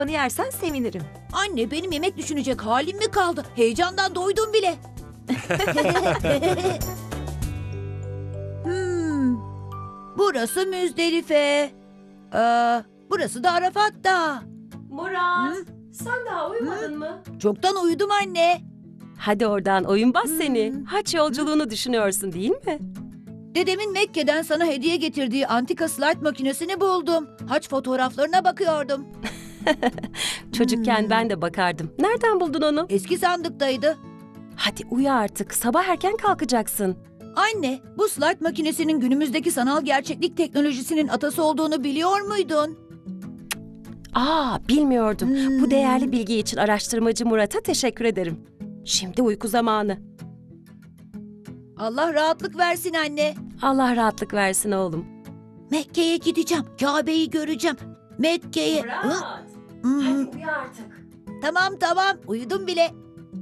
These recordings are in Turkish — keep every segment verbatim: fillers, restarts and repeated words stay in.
yersen sevinirim. Anne, benim yemek düşünecek halim mi kaldı? Heyecandan doydum bile. hmm, burası Müzdelife. Aa, burası da Arafat Dağı. Murat, Hı? sen daha uyumadın mı? Çoktan uyudum anne. Hadi oradan oyunbaz Hmm. seni. Haç yolculuğunu düşünüyorsun değil mi? Dedemin Mekke'den sana hediye getirdiği antika slide makinesini buldum. Haç fotoğraflarına bakıyordum. Çocukken Hmm. ben de bakardım. Nereden buldun onu? Eski sandıktaydı. Hadi uyu artık. Sabah erken kalkacaksın. Anne, bu slide makinesinin günümüzdeki sanal gerçeklik teknolojisinin atası olduğunu biliyor muydun? Aa, bilmiyordum. Hmm. Bu değerli bilgi için araştırmacı Murat'a teşekkür ederim. Şimdi uyku zamanı. Allah rahatlık versin anne. Allah rahatlık versin oğlum. Mekke'ye gideceğim. Kabe'yi göreceğim. Mekke'ye. Hı? Hı. uyu artık. Tamam tamam. Uyudum bile.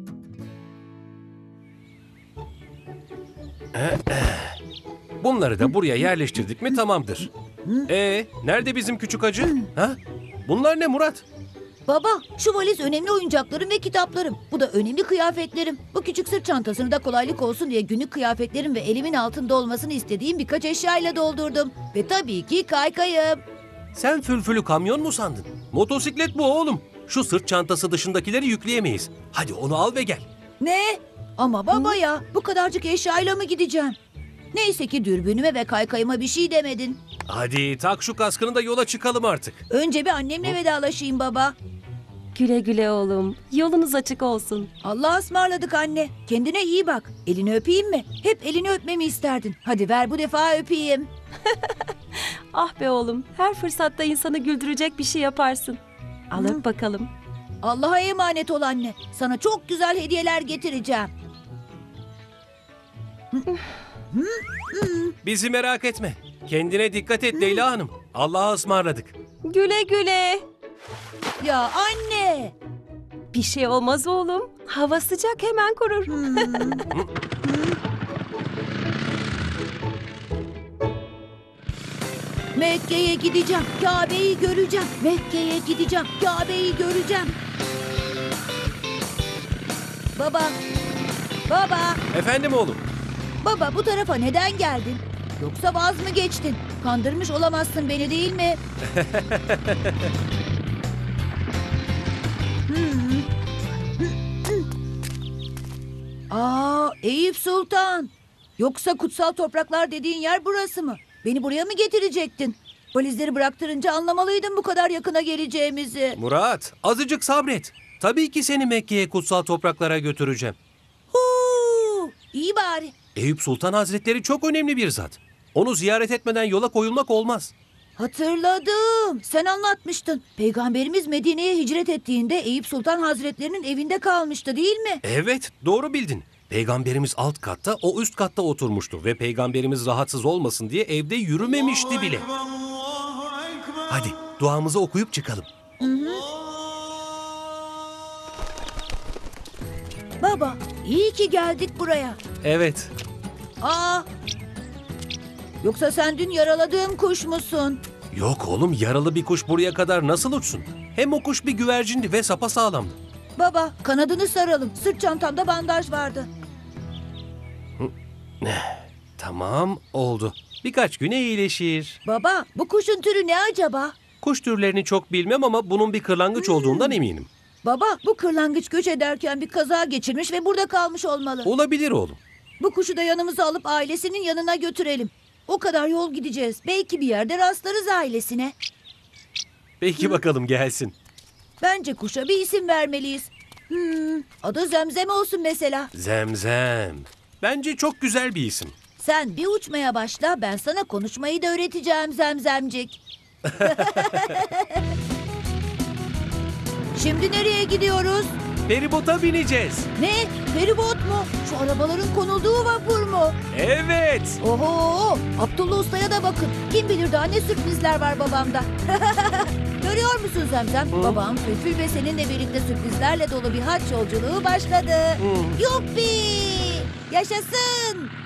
Bunları da buraya yerleştirdik mi tamamdır. Ee, nerede bizim küçük hacı? Ha? Bunlar ne Murat? Baba, şu valiz önemli oyuncaklarım ve kitaplarım. Bu da önemli kıyafetlerim. Bu küçük sırt çantasını da kolaylık olsun diye günlük kıyafetlerim ve elimin altında olmasını istediğim birkaç eşyayla doldurdum. Ve tabii ki kaykayım. Sen fülfülü kamyon mu sandın? Motosiklet bu oğlum. Şu sırt çantası dışındakileri yükleyemeyiz. Hadi onu al ve gel. Ne? Ama baba ya, bu kadarcık eşyayla mı gideceğim? Neyse ki dürbünüme ve kaykayıma bir şey demedin. Hadi tak şu kaskını da yola çıkalım artık. Önce bir annemle vedalaşayım baba. Güle güle oğlum. Yolunuz açık olsun. Allah'a ısmarladık anne. Kendine iyi bak. Elini öpeyim mi? Hep elini öpmemi isterdin. Hadi ver bu defa öpeyim. Ah be oğlum. Her fırsatta insanı güldürecek bir şey yaparsın. Al Hı. öp bakalım. Allah'a emanet ol anne. Sana çok güzel hediyeler getireceğim. Bizi merak etme. Kendine dikkat et Leyla Hanım. Allah'a ısmarladık. Güle güle. Ya anne. Bir şey olmaz oğlum. Hava sıcak, hemen kurur. Mekke'ye gideceğim. Kabe'yi göreceğim. Mekke'ye gideceğim. Kabe'yi göreceğim. Baba. Baba. Efendim oğlum. Baba, bu tarafa neden geldin? Yoksa vaz mı geçtin? Kandırmış olamazsın beni, değil mi? Hmm. Aa, Eyüp Sultan. Yoksa kutsal topraklar dediğin yer burası mı? Beni buraya mı getirecektin? Valizleri bıraktırınca anlamalıydın bu kadar yakına geleceğimizi. Murat, azıcık sabret. Tabii ki seni Mekke'ye kutsal topraklara götüreceğim. Huu, iyi bari. Eyüp Sultan Hazretleri çok önemli bir zat. Onu ziyaret etmeden yola koyulmak olmaz. Hatırladım. Sen anlatmıştın. Peygamberimiz Medine'ye hicret ettiğinde Eyüp Sultan Hazretlerinin evinde kalmıştı, değil mi? Evet, doğru bildin. Peygamberimiz alt katta, o üst katta oturmuştu ve peygamberimiz rahatsız olmasın diye evde yürümemişti bile. Hadi duamızı okuyup çıkalım. Baba, iyi ki geldik buraya. Evet. Aa! Yoksa sen dün yaraladığım kuş musun? Yok oğlum, yaralı bir kuş buraya kadar nasıl uçsun? Hem o kuş bir güvercindi ve sapasağlamdı. Baba, kanadını saralım. Sırt çantamda bandaj vardı. Tamam, oldu. Birkaç güne iyileşir. Baba, bu kuşun türü ne acaba? Kuş türlerini çok bilmem ama bunun bir kırlangıç olduğundan eminim. Baba, bu kırlangıç göç ederken bir kaza geçirmiş ve burada kalmış olmalı. Olabilir oğlum. Bu kuşu da yanımıza alıp ailesinin yanına götürelim. O kadar yol gideceğiz. Belki bir yerde rastlarız ailesine. Peki bakalım gelsin. Bence kuşa bir isim vermeliyiz. Hmm, adı Zemzem olsun mesela. Zemzem. Bence çok güzel bir isim. Sen bir uçmaya başla, ben sana konuşmayı da öğreteceğim Zemzemcik. Şimdi nereye gidiyoruz? Feribota bineceğiz. Ne? Feribot mu? Şu arabaların konulduğu vapur mu? Evet. Oho! Abdullah Usta'ya da bakın. Kim bilir daha ne sürprizler var babamda. Görüyor musun Zemzem? Hı? Babam Fülfül ve seninle birlikte sürprizlerle dolu bir haç yolculuğu başladı. Hı. Yuppi! Yaşasın!